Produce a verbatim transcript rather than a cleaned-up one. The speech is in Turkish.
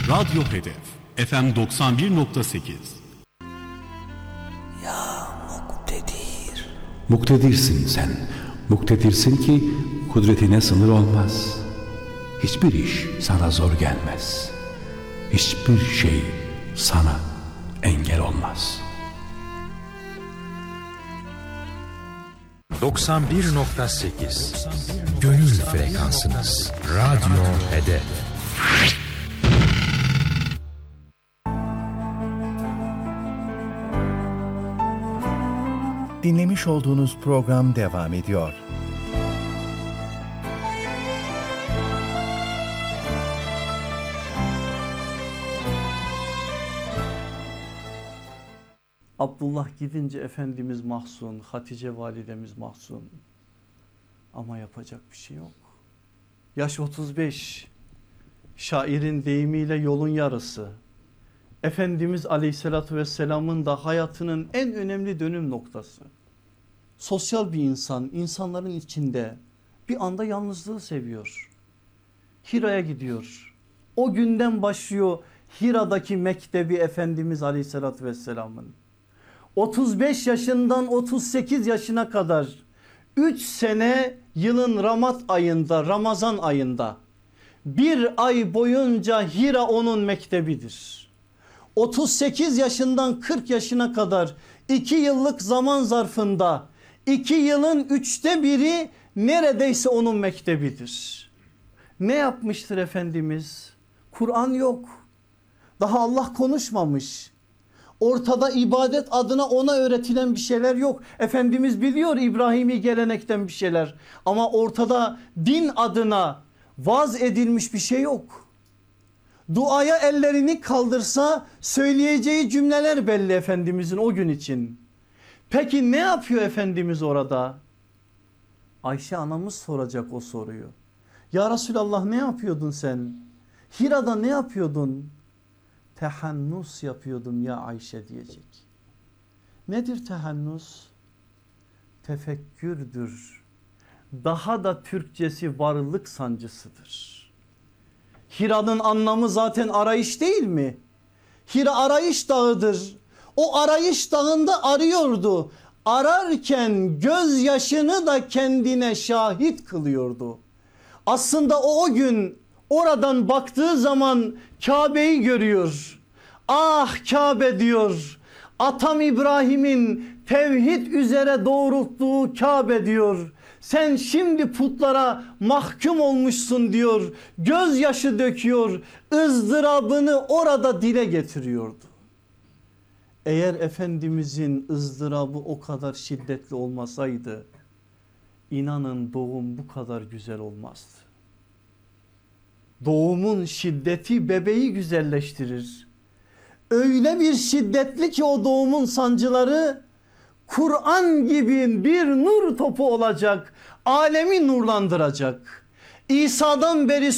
Radyo Hedef F M doksan bir nokta sekiz. Ya muktedir. Muktedirsin sen. Muktedirsin ki kudretine sınır olmaz. Hiçbir iş sana zor gelmez. Hiçbir şey sana engel olmaz. doksan bir nokta sekiz Gönül frekansınız. Radyo Hedef. Dinlemiş olduğunuz program devam ediyor. Abdullah gidince Efendimiz mahzun, Hatice validemiz mahzun. Ama yapacak bir şey yok. Yaş otuz beş, şairin deyimiyle yolun yarısı. Efendimiz Aleyhisselatü Vesselam'ın da hayatının en önemli dönüm noktası. Sosyal bir insan, insanların içinde bir anda yalnızlığı seviyor. Hira'ya gidiyor. O günden başlıyor Hira'daki mektebi Efendimiz Aleyhisselatü Vesselam'ın. otuz beş yaşından otuz sekiz yaşına kadar üç sene yılın Ramaz ayında, Ramazan ayında bir ay boyunca Hira onun mektebidir. otuz sekiz yaşından kırk yaşına kadar iki yıllık zaman zarfında iki yılın üçte biri neredeyse onun mektebidir. Ne yapmıştır Efendimiz? Kur'an yok. Daha Allah konuşmamış. Ortada ibadet adına ona öğretilen bir şeyler yok. Efendimiz biliyor İbrahimi gelenekten bir şeyler. Ama ortada din adına vaaz edilmiş bir şey yok. Duaya ellerini kaldırsa söyleyeceği cümleler belli Efendimizin o gün için. Peki ne yapıyor Efendimiz orada? Ayşe anamız soracak o soruyu. Ya Resulallah ne yapıyordun sen? Hira'da ne yapıyordun? Tehannus yapıyordum ya Ayşe diyecek. Nedir tehannus? Tefekkürdür. Daha da Türkçesi varlık sancısıdır. Hira'nın anlamı zaten arayış değil mi? Hira arayış dağıdır. O arayış dağında arıyordu. Ararken gözyaşını da kendine şahit kılıyordu. Aslında o, o gün oradan baktığı zaman Kabe'yi görüyor. Ah Kabe diyor. Atam İbrahim'in tevhid üzere doğrulttuğu Kabe diyor. Sen şimdi putlara mahkum olmuşsun diyor. Gözyaşı döküyor. ızdırabını orada dile getiriyordu. Eğer Efendimizin ızdırabı o kadar şiddetli olmasaydı inanın doğum bu kadar güzel olmazdı. Doğumun şiddeti bebeği güzelleştirir. Öyle bir şiddetli ki o doğumun sancıları Kur'an gibi bir nur topu olacak. Alemi nurlandıracak. İsa'dan beri